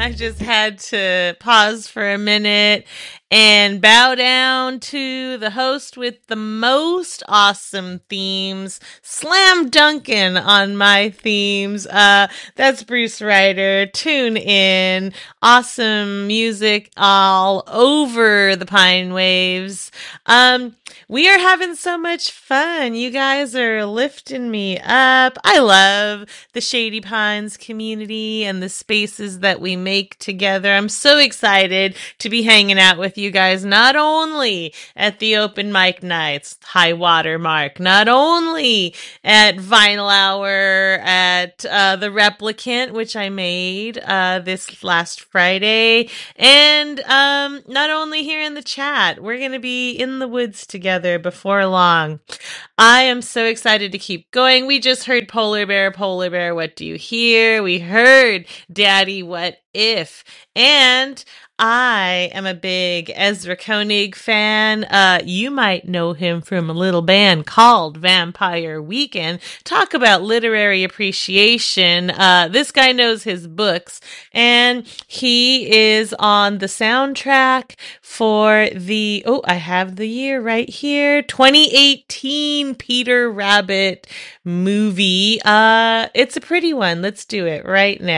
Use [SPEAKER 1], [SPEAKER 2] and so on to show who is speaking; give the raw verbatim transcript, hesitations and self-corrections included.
[SPEAKER 1] I just had to pause for a minute and bow down to the host with the most awesome themes, slam dunking on my themes. Uh, that's Bruce Ryder. Tune in. Awesome music all over the Pine Waves. Um, we are having so much fun. You guys are lifting me up. I love the Shady Pines community and the spaces that we make together. I'm so excited to be hanging out with you guys, not only at the open mic nights, high water mark, not only at Vinyl Hour, at uh, the Replicant, which I made uh, this last Friday, and um, not only here in the chat. We're going to be in the woods together before long. I am so excited to keep going. We just heard Polar Bear, Polar Bear, what do you hear? We heard Daddy, what if? And I am a big Ezra Koenig fan. Uh, you might know him from a little band called Vampire Weekend. Talk about literary appreciation. Uh, this guy knows his books, and he is on the soundtrack for the, oh, I have the year right here, twenty eighteen Peter Rabbit movie. Uh, it's a pretty one. Let's do it right now.